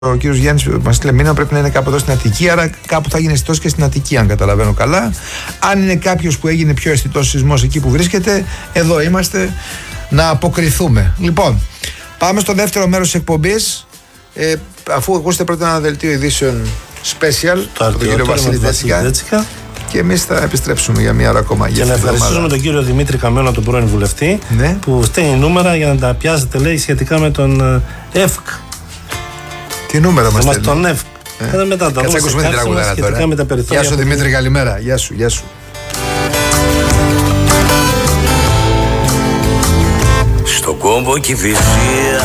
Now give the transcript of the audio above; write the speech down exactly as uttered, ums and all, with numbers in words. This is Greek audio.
Ο κύριος Γιάννης μας στείλε μήνυμα, πρέπει να είναι κάπου εδώ στην Αττική, άρα κάπου θα γίνει αισθητός και στην Αττική, αν καταλαβαίνω καλά. Αν είναι κάποιος που έγινε πιο αισθητός σεισμός εκεί που βρίσκεται, εδώ είμαστε να αποκριθούμε. Λοιπόν, πάμε στο δεύτερο μέρος της εκπομπής. Ε, αφού ακούσετε πρώτα ένα δελτίο ειδήσεων special από τον κύριο Βασίλη Δέτσικα. Και εμείς θα επιστρέψουμε για μία ώρα ακόμα. Και να ευχαριστήσουμε τον κύριο Δημήτρη Καμένο, τον πρώην βουλευτή, ναι, που στέλνει νούμερα για να τα πιάσετε, λέει, σχετικά με τον ΕΦΚ. Τι νούμερα μας στέλνει? Τον ΕΦΚ. Ε. Μετά τα Κάτσε ακούσουμε την τραγουδάρα τώρα. Με τα γεια σου Δημήτρη, καλημέρα. Γεια σου, γεια σου. Στον κόμπο Κηφισία